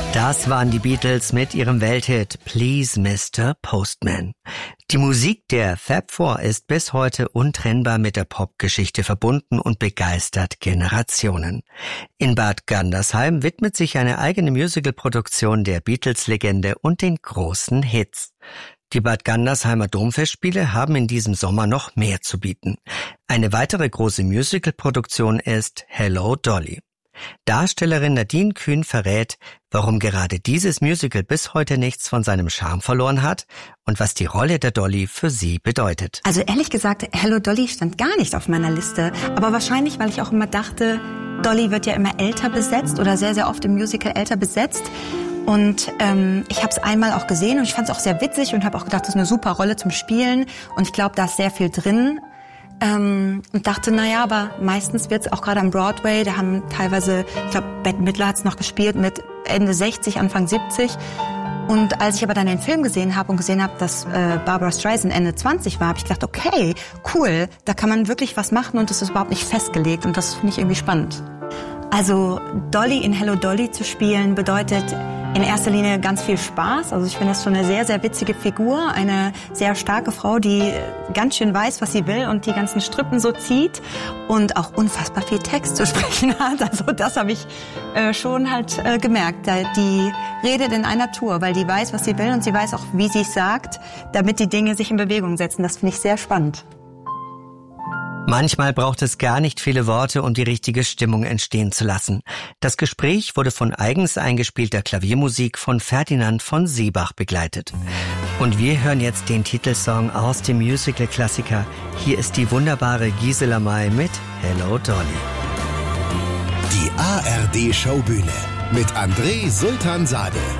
Das waren die Beatles mit ihrem Welthit Please Mr. Postman. Die Musik der Fab Four ist bis heute untrennbar mit der Popgeschichte verbunden und begeistert Generationen. In Bad Gandersheim widmet sich eine eigene Musicalproduktion der Beatles-Legende und den großen Hits. Die Bad Gandersheimer Domfestspiele haben in diesem Sommer noch mehr zu bieten. Eine weitere große Musicalproduktion ist Hello Dolly. Darstellerin Nadine Kühn verrät, warum gerade dieses Musical bis heute nichts von seinem Charme verloren hat und was die Rolle der Dolly für sie bedeutet. Also ehrlich gesagt, Hello Dolly stand gar nicht auf meiner Liste. Aber wahrscheinlich, weil ich auch immer dachte, Dolly wird ja immer älter besetzt oder sehr, sehr oft im Musical älter besetzt. Und ich habe es einmal auch gesehen und ich fand es auch sehr witzig und habe auch gedacht, das ist eine super Rolle zum Spielen. Und ich glaube, da ist sehr viel drin. Und dachte, naja, aber meistens wird's auch gerade am Broadway, da haben teilweise, ich glaube, Bette Midler hat's noch gespielt mit Ende 60, Anfang 70. Und als ich aber dann den Film gesehen habe und gesehen habe, dass Barbra Streisand Ende 20 war, habe ich gedacht, okay, cool, da kann man wirklich was machen und das ist überhaupt nicht festgelegt und das finde ich irgendwie spannend. Also Dolly in Hello Dolly zu spielen bedeutet in erster Linie ganz viel Spaß. Also ich finde das schon eine sehr, sehr witzige Figur. Eine sehr starke Frau, die ganz schön weiß, was sie will und die ganzen Strippen so zieht und auch unfassbar viel Text zu sprechen hat. Also das habe ich schon halt gemerkt. Die redet in einer Tour, weil die weiß, was sie will und sie weiß auch, wie sie es sagt, damit die Dinge sich in Bewegung setzen. Das finde ich sehr spannend. Manchmal braucht es gar nicht viele Worte, um die richtige Stimmung entstehen zu lassen. Das Gespräch wurde von eigens eingespielter Klaviermusik von Ferdinand von Seebach begleitet. Und wir hören jetzt den Titelsong aus dem Musical-Klassiker. Hier ist die wunderbare Gisela May mit Hello Dolly. Die ARD-Showbühne mit André Sultan Sade.